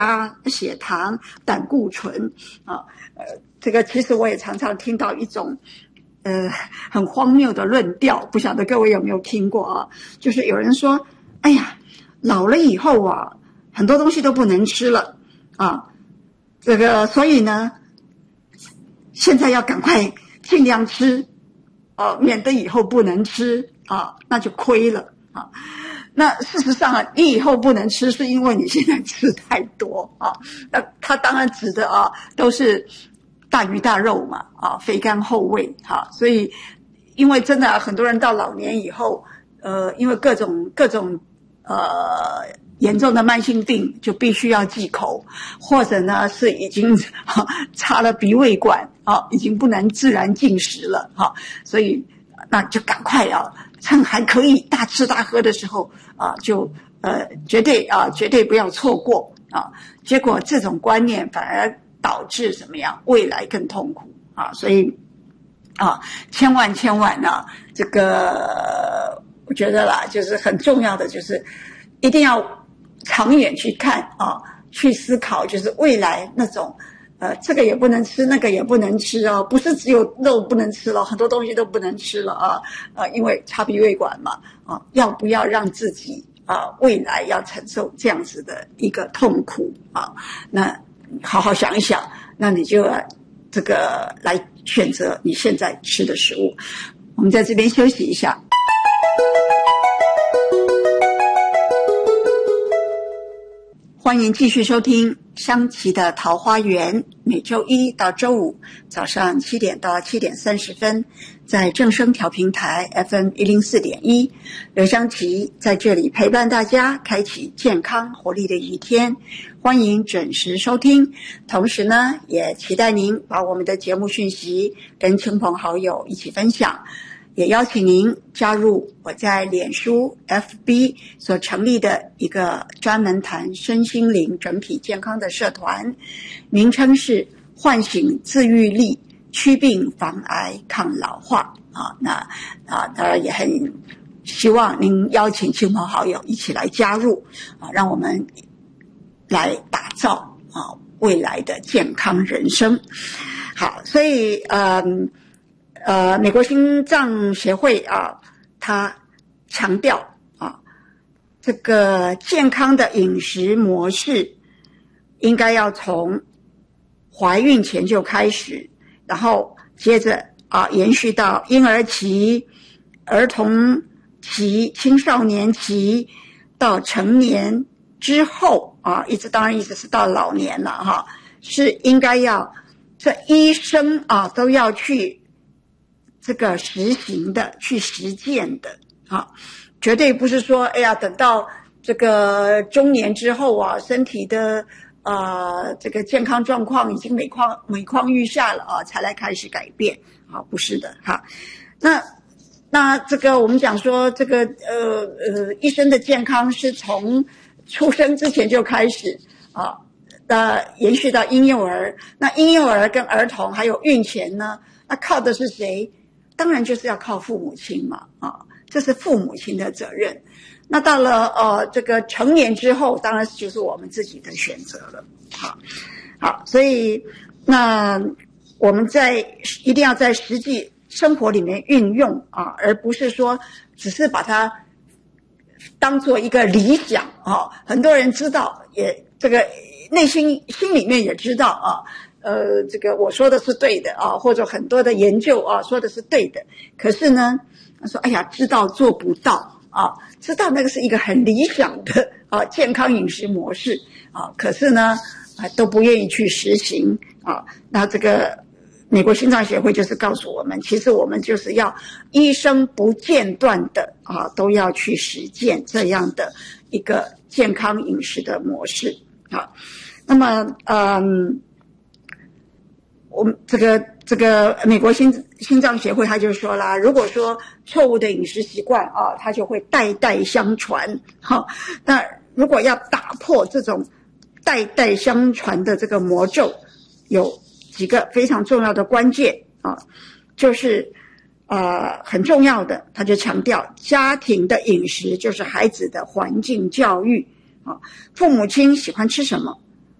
血糖、胆固醇啊。这个其实我也常常听到一种很荒谬的论调，不晓得各位有没有听过啊？就是有人说，哎呀，老了以后啊，很多东西都不能吃了啊，这个所以呢，现在要赶快尽量吃，免得以后不能吃啊，那就亏了啊。那事实上啊，你以后不能吃，是因为你现在吃太多啊。那他当然指的啊，都是大鱼大肉嘛，啊，肥甘厚味哈。所以，因为真的很多人到老年以后，因为各种严重的慢性病，就必须要忌口，或者呢是已经插了鼻胃管啊，已经不能自然进食了哈。所以那就赶快啊，趁还可以大吃大喝的时候啊，就绝对不要错过啊。结果这种观念反而导致怎么样？未来更痛苦啊！所以啊，千万啊，这个我觉得啦，就是很重要的，就是一定要长远去看啊，去思考，就是未来那种这个也不能吃，那个也不能吃啊，不是只有肉不能吃了，很多东西都不能吃了啊，因为插鼻胃管嘛啊，要不要让自己未来要承受这样子的一个痛苦啊？那好好想一想，那你就这个来选择你现在吃的食物。我们在这边休息一下。欢迎继续收听香琪的桃花源，每周一到周五早上7点到7点30分，在正声调频台 FM104.1，刘香琪在这里陪伴大家，开启健康活力的一天。欢迎准时收听，同时呢，也期待您把我们的节目讯息跟亲朋好友一起分享。也邀请您加入我在脸书 FB 所成立的一个专门谈身心灵整体健康的社团，名称是唤醒自愈力，祛病防癌抗老化当然也很希望您邀请亲朋好友一起来加入让我们来打造未来的健康人生。好，所以美国心脏协会他强调这个健康的饮食模式应该要从怀孕前就开始，然后接着延续到婴儿期、儿童期、青少年期到成年之后当然一直是到老年了是应该要这医生都要去这个实行的，去实践的绝对不是说等到这个中年之后身体的这个健康状况已经每况愈下了才来开始改变不是的那这个我们讲说这个医生的健康是从出生之前就开始延续到婴幼儿，那婴幼儿跟儿童还有孕前呢，那靠的是谁？当然就是要靠父母亲嘛这是父母亲的责任。那到了这个成年之后，当然就是我们自己的选择了好，所以那我们一定要在实际生活里面运用而不是说只是把它当做一个理想很多人知道，也这个心里面也知道这个我说的是对的或者很多的研究说的是对的，可是呢他说哎呀知道做不到知道那个是一个很理想的健康饮食模式可是呢都不愿意去实行那这个美国心脏协会就是告诉我们，其实我们就是要医生不间断的都要去实践这样的一个健康饮食的模式那么我们这个美国心脏协会他就说啦，如果说错误的饮食习惯它就会代代相传那如果要打破这种代代相传的这个魔咒，有几个非常重要的关键就是很重要的，他就强调家庭的饮食就是孩子的环境教育父母亲喜欢吃什么